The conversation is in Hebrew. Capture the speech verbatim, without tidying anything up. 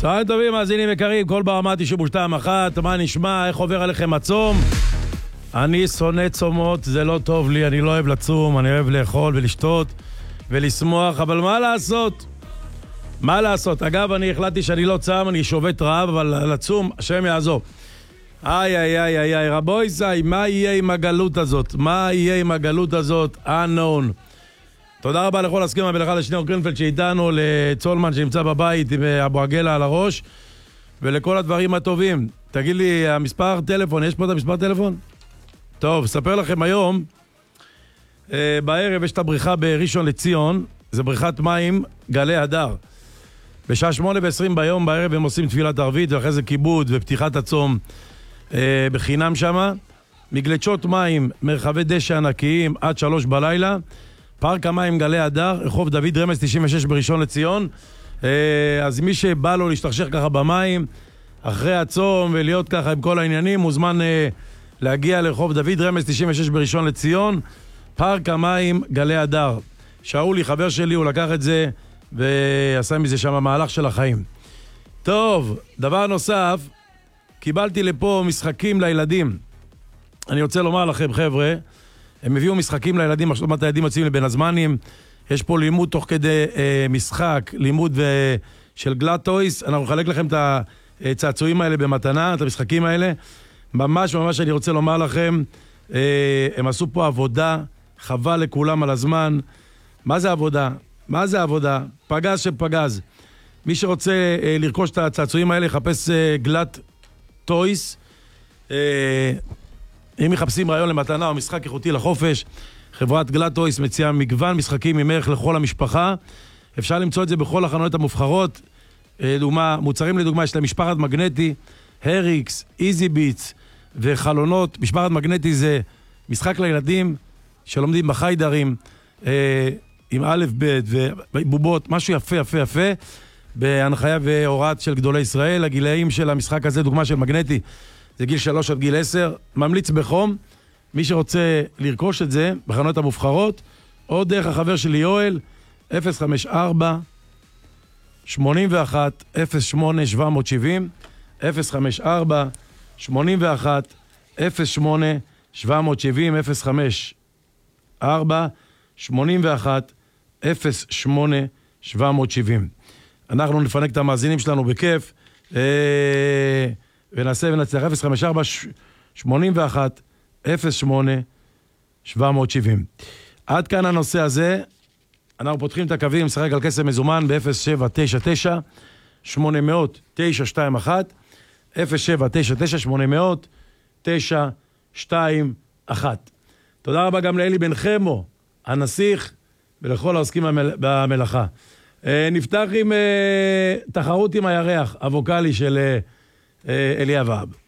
צהריים טובים, מאזינים יקרים, כל ברמה תשעים ושתיים אחת, מה נשמע, איך עובר עליכם הצום? אני שונא צומות, זה לא טוב לי, אני לא אוהב לצום, אני אוהב לאכול ולשתות ולשמוח, אבל מה לעשות? מה לעשות? אגב, אני החלטתי שאני לא צם, אני שובת רעב, אבל לצום, השם יעזור. איי, איי, איי, איי, איי, רבוי זי, מה יהיה עם הגלות הזאת? מה יהיה עם הגלות הזאת? unknown. תודה רבה לכל הסכם המלאכה לשניאור גרינפלד שאיתנו, לצולמן שנמצא בבית עם אבו עגלה על הראש, ולכל הדברים הטובים. תגיד לי, המספר טלפון, יש פה את המספר טלפון? טוב, ספר לכם היום, אה, בערב יש את הבריכה בראשון לציון, זה בריכת מים גלי הדר. בשעה שמונה ועשרים ביום בערב הם עושים תפילת ערבית, ואחרי זה כיבוד ופתיחת הצום אה, בחינם שמה. מגלצ'ות מים, מרחבי דשא ענקיים עד שלוש בלילה. פארק המים גלי הדר, רחוב דוד רמז תשעים ושש בראשון לציון. אז מי שבא לו להשתכשך ככה במים, אחרי הצום ולהיות ככה עם כל העניינים, מוזמן להגיע לרחוב דוד רמז תשעים ושש בראשון לציון. פארק המים גלי הדר. שאולי, חבר שלי, הוא לקח את זה ועשה מזה שם המהלך של החיים. טוב, דבר נוסף, קיבלתי לפה משחקים לילדים. אני רוצה לומר לכם, חבר'ה, הם הביאו משחקים לילדים, השלמת הילדים יוצאים לבין הזמנים, יש פה לימוד תוך כדי אה, משחק, לימוד ו... של גלאטויס, אנחנו נחלק לכם את הצעצועים האלה במתנה, את המשחקים האלה, ממש ממש אני רוצה לומר לכם, אה, הם עשו פה עבודה, חבל לכולם על הזמן. מה זה עבודה? מה זה עבודה? פגז שפגז. מי שרוצה אה, לרכוש את הצעצועים האלה, יחפש אה, גלאט טויס, אה, אם מחפשים רעיון למתנה או משחק איכותי לחופש, חברת גלאטויס מציעה מגוון משחקים עם ערך לכל המשפחה. אפשר למצוא את זה בכל החנויות המובחרות. דוגמה, מוצרים לדוגמה, יש להם משפחת מגנטי, הריקס, איזי ביטס וחלונות. משפחת מגנטי זה משחק לילדים שלומדים בחיידרים, אה, עם א' ב' ובובות, משהו יפה יפה יפה, בהנחיה והוראת של גדולי ישראל. הגילאים של המשחק הזה, דוגמה של מגנטי, זה גיל שלוש עד גיל עשר, ממליץ בחום, מי שרוצה לרכוש את זה בחנויות המובחרות, או דרך החבר שלי יואל, אפס חמש ארבע שמונים ואחת אפס שמונה שבע שבעים, אפס חמש ארבע שמונים ואחת אפס שמונה שבע שבעים, אפס חמש ארבע שמונים ואחת אפס שמונה שבע שבעים. אנחנו נפנק את המאזינים שלנו בכיף, אה... ונעשה ונצליח. אפס חמש ארבע שמונים ואחת אפס שמונה שבע שבעים. עד כאן הנושא הזה. אנחנו פותחים את הקווים, שחק על כסף מזומן ב-אפס שבע תשע תשע שמונה אפס אפס תשע שתיים אחת, אפס שבע תשע תשע שמונה אפס אפס תשע שתיים אחת. תודה רבה גם לאלי בן חמו, הנסיך, ולכל העוסקים במלאכה. נפתח עם תחרות עם הירח, הווקלי של אלי אבאב.